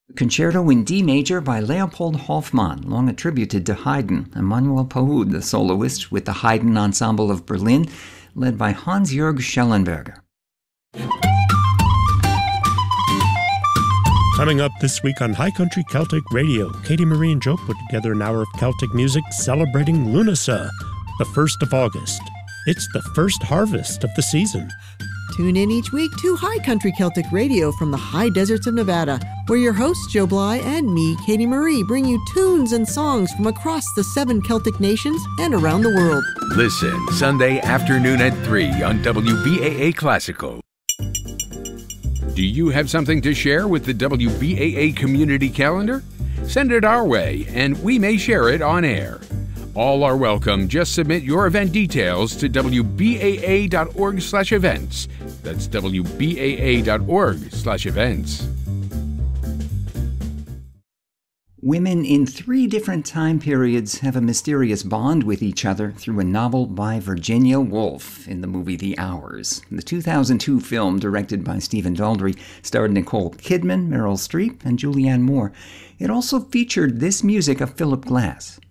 Concerto in D major by Leopold Hofmann, long attributed to Haydn. Emanuel Paud, the soloist with the Haydn Ensemble of Berlin, led by Hans-Jörg Schellenberger. Coming up this week on High Country Celtic Radio, Katie Marie and Joe put together an hour of Celtic music celebrating Lunasa, the 1st of August. It's the first harvest of the season. Tune in each week to High Country Celtic Radio from the high deserts of Nevada, where your hosts Joe Bly and me, Katie Marie, bring you tunes and songs from across the 7 Celtic nations and around the world. Listen Sunday afternoon at 3 on WBAA Classical. Do you have something to share with the WBAA community calendar? Send it our way, and we may share it on air. All are welcome. Just submit your event details to wbaa.org/events. That's wbaa.org/events. Women in 3 different time periods have a mysterious bond with each other through a novel by Virginia Woolf in the movie The Hours. The 2002 film, directed by Stephen Daldry, starred Nicole Kidman, Meryl Streep, and Julianne Moore. It also featured this music of Philip Glass.